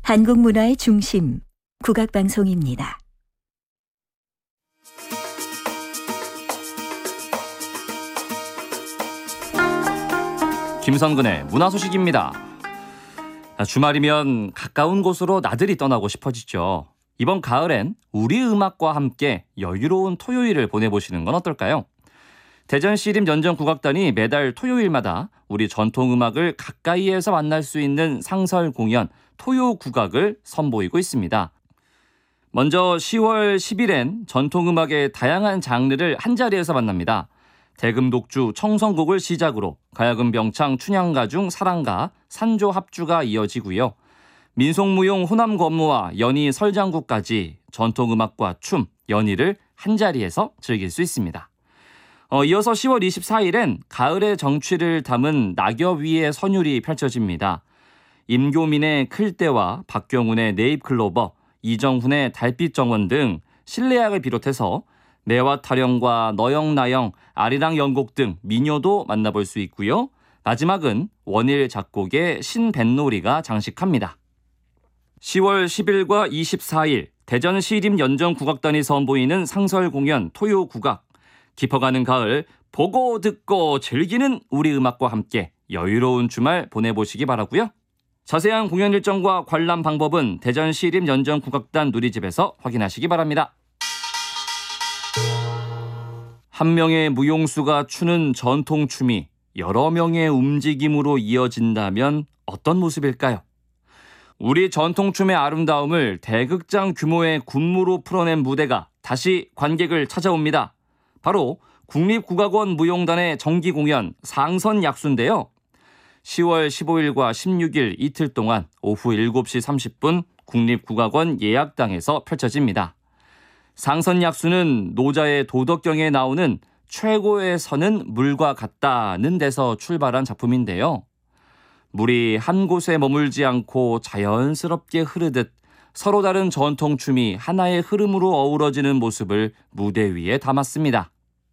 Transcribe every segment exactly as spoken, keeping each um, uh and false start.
한국 문화의 중심, 국악방송입니다. 김선근의 문화소식입니다. 주말이면 가까운 곳으로 나들이 떠나고 싶어지죠. 이번 가을엔 우리 음악과 함께 여유로운 토요일을 보내보시는 건 어떨까요? 대전 시립 연정국악단이 매달 토요일마다 우리 전통음악을 가까이에서 만날 수 있는 상설 공연 토요국악을 선보이고 있습니다. 먼저 시월 십일엔 전통음악의 다양한 장르를 한자리에서 만납니다. 대금독주 청성곡을 시작으로 가야금 병창 춘향가중 사랑가 산조 합주가 이어지고요. 민속무용 호남권무와 연희 설장구까지 전통음악과 춤, 연희를 한자리에서 즐길 수 있습니다. 어, 이어서 시월 이십사일엔 가을의 정취를 담은 낙엽 위의 선율이 펼쳐집니다. 임교민의 클대와 박경훈의 네잎클로버, 이정훈의 달빛정원 등 실내악을 비롯해서 매화 타령과 너영나영, 아리랑 연곡 등 민요도 만나볼 수 있고요. 마지막은 원일 작곡의 신뱃놀이가 장식합니다. 시월 십일과 이십사일 대전 시립 연정국악단이 선보이는 상설 공연 토요국악. 깊어가는 가을, 보고 듣고 즐기는 우리 음악과 함께 여유로운 주말 보내보시기 바라고요. 자세한 공연 일정과 관람 방법은 대전 시립 연정국악단 누리집에서 확인하시기 바랍니다. 한 명의 무용수가 추는 전통춤이 여러 명의 움직임으로 이어진다면 어떤 모습일까요? 우리 전통춤의 아름다움을 대극장 규모의 군무로 풀어낸 무대가 다시 관객을 찾아옵니다. 바로 국립국악원 무용단의 정기공연 상선약수인데요. 시월 십오일과 십육일 이틀 동안 오후 일곱시 삼십분 국립국악원 예약당에서 펼쳐집니다. 상선약수는 노자의 도덕경에 나오는 최고의 선은 물과 같다는 데서 출발한 작품인데요. 물이 한 곳에 머물지 않고 자연스럽게 흐르듯 서로 다른 전통춤이 하나의 흐름으로 어우러지는 모습을 무대 위에 담았습니다.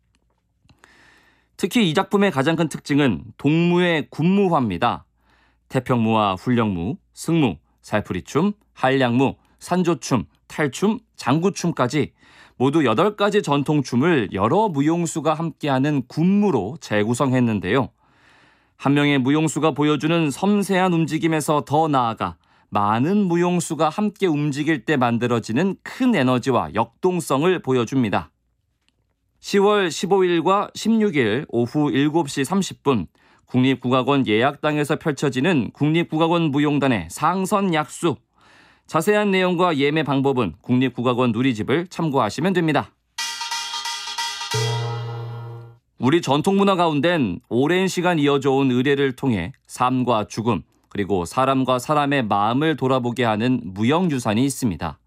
특히 이 작품의 가장 큰 특징은 동무의 군무화입니다. 태평무와 훈령무, 승무, 살풀이춤, 한량무, 산조춤, 탈춤, 장구춤까지 모두 여덟 가지 전통춤을 여러 무용수가 함께하는 군무로 재구성했는데요. 한 명의 무용수가 보여주는 섬세한 움직임에서 더 나아가 많은 무용수가 함께 움직일 때 만들어지는 큰 에너지와 역동성을 보여줍니다. 시월 십오일과 십육일 오후 일곱시 삼십분 국립국악원 예약당에서 펼쳐지는 국립국악원 무용단의 상선약수. 자세한 내용과 예매 방법은 국립국악원 누리집을 참고하시면 됩니다. 우리 전통문화 가운데는 오랜 시간 이어져온 의례를 통해 삶과 죽음, 그리고 사람과 사람의 마음을 돌아보게 하는 무형유산이 있습니다.